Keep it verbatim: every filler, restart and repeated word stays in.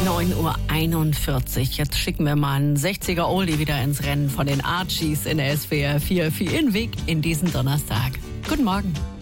neun Uhr einundvierzig. Jetzt schicken wir mal einen sechziger Oldie wieder ins Rennen von den Archies in S W R vier für Ihren Weg in diesen Donnerstag. Guten Morgen.